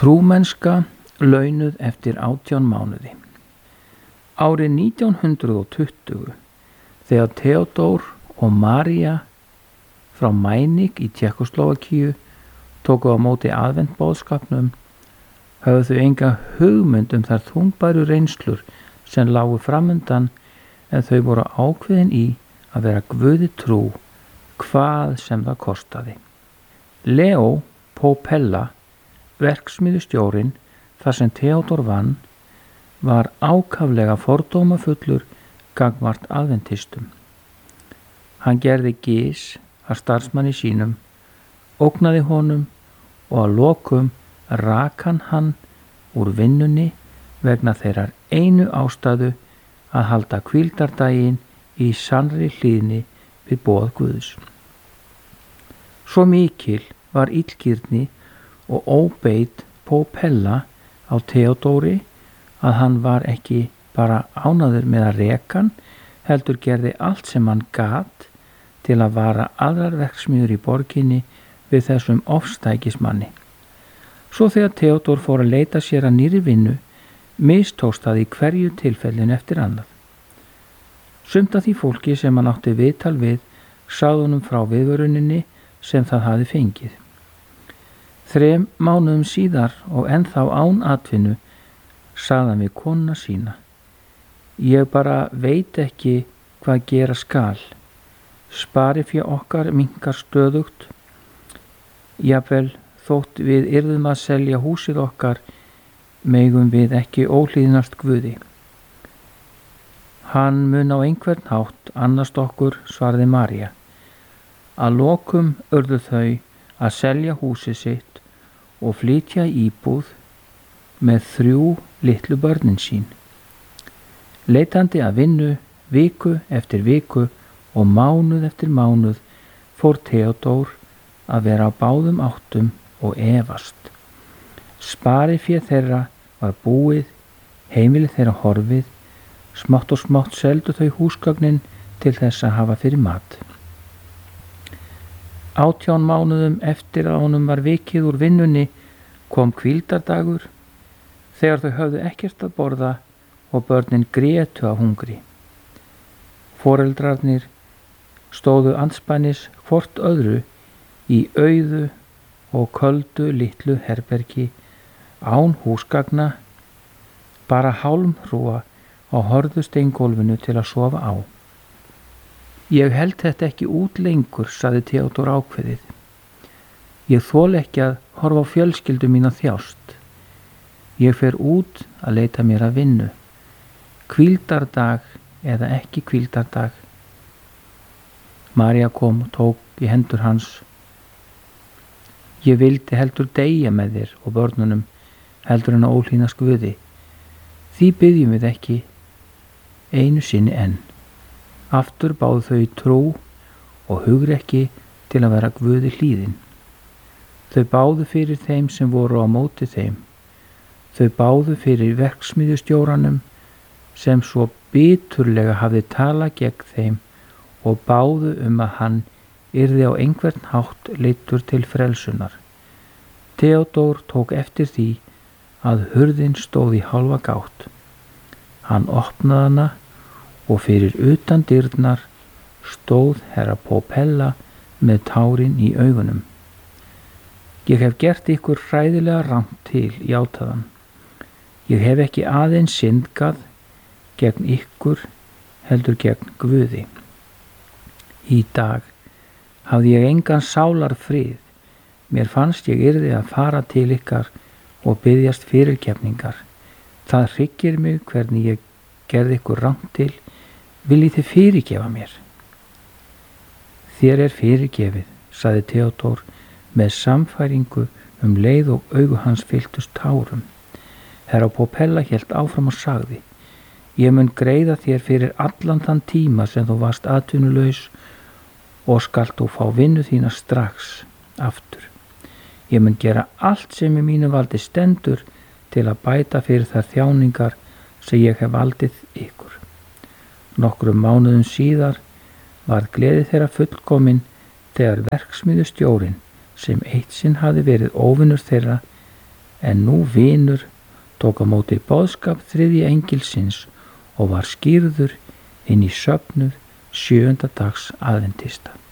Trúmennska launuð eftir 18 mánuði. Árið 1920 þegar Theodór og María frá Mænik í Tékkóslóvakíu tóku á móti aðventboðskapnum höfðu þau enga hugmynd þær þungbæru reynslur sem lágu framundan, en þau voru ákveðin í að vera Guði trú hvað sem það kostaði. Leo Popella, verksmiðjustjórinn þar sem Theodór vann, var ákaflega fordómafullur gagnvart aðventistum. Hann gerði gys að starfsmanni sínum, ógnaði honum og að lokum rak hann úr vinnunni vegna þeirrar einu ástæðu að halda hvíldardaginn í sannri hlýðni við boð Guðs. Svo mikil var illgirni og óbeit Popella á Theodóri að hann var ekki bara ánægður með að reka hann, heldur gerði allt sem hann gat til að vara aðrar verksmiðjur í borginni við þessum ofstækismanni. Svo þegar Theodór fór að leita sér að nýrri vinnu, mistókst það í hverju tilfellinu eftir annað. Sumt af því fólki sem hann átti viðtal við sagði honum frá viðvöruninni sem það hafi fengið. 3 mánuðum síðar og ennþá án atvinnu sagði hann við konuna sína: Ég bara veit ekki hvað gera skal. Sparifé okkar minnkar stöðugt. Jafnvel þótt við yrðum að selja húsið okkar, megum við ekki óhlýðnast Guði. Hann mun á einhvern hátt annast okkur, svaraði María. Að lokum urðu þau að selja húsið sitt og flytja í íbúð með 3 litlu börnin sín. Leitandi að vinnu viku eftir viku og mánuð eftir mánuð fór Theodór að vera á báðum áttum og efast. Sparifé þeirra var búið, heimili þeirra horfið, smátt og smátt seldu þau húsgögnin til þess að hafa fyrir mat. 18 mánuðum eftir að honum var vikið úr vinnunni kom hvíldardagur, þegar þau höfðu ekkert að borða og börnin grétu af hungri. Foreldrarnir stóðu andspænis hvort öðru í auðu og köldu litlu herbergi án húsgagna, bara hálmhrúga á hörðu steingólfinu til að sofa á. Ég held þetta ekki út lengur, sagði Theodór ákveðið. Ég þoli ekki að horfa á fjölskyldu mína þjást. Ég fer út að leita mér að vinnu. Hvíldardag eða ekki hvíldardag. María kom og tók í hendur hans. Ég vildi heldur deyja með þér og börnunum heldur en að óhlýðnast Guði. Því biðjum við ekki einu sinni enn. Aftur báðu þau í trú og hugrekki til að vera Guði hlýðin. Þau báðu fyrir þeim sem voru á móti þeim. Þau báðu fyrir verksmiðjustjóranum sem svo biturlega hafði talað gegn þeim og báðu að hann yrði á einhvern hátt leiddur til frelsunar. Theodór tók eftir því að hurðin stóð í hálfa gátt. Hann opnaði hana og fyrir utan dyrnar stóð herra Popella með tárin í augunum. Ég hef gert ykkur hræðilega rangt til, játaði hann. Ég hef ekki aðeins syndgað gegn ykkur, heldur gegn Guði. Í dag hafði ég engan sálarfrið. Mér fannst ég yrði að fara til ykkar og biðjast fyrirgefningar. Það hryggir mig hvernig ég gerði ykkur rangt til. Viljið þið fyrirgefa mér? Þér fyrirgefið, sagði Theodór með samfæringu leið og augu hans fylltust tárum. Herra Popella hélt áfram og sagði: Ég mun greiða þér fyrir allan þann tíma sem þú varst atvinnulaus og skalt þú fá vinnu þína strax aftur. Ég mun gera allt sem í mínu valdi stendur til að bæta fyrir þær þjáningar sem ég hef valdið ykkur. Nokkrum mánuðum síðar var gleði þeirra fullkomin þegar verksmiðjustjórinn, sem eitt sinn hafði verið óvinur þeirra, En nú vinur tók á móti boðskap þriðja engilsins og var skírður inn í söfnuð 7. dags aðventista.